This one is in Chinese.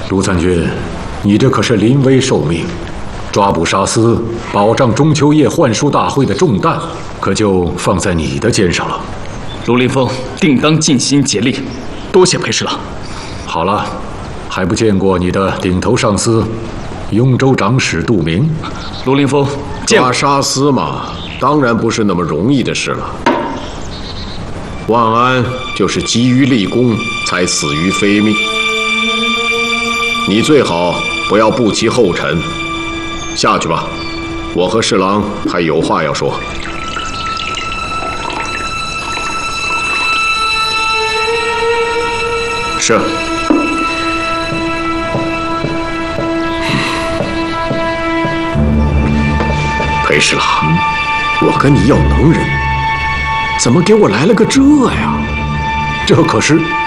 卢参军，你这可是临危受命，抓捕沙司，保障中秋夜幻术大会的重担，可就放在你的肩上了。 卢凌风定当尽心竭力，多谢裴侍郎。 好了，还不见过你的顶头上司，雍州长史杜明？ 卢凌风， 抓沙司嘛，当然不是那么容易的事了。万安就是急于立功，才死于非命。你最好不要步其后尘，下去吧，我和侍郎还有话要说。 是。 裴侍郎，我跟你要能人，怎么给我来了个这呀？ 这可是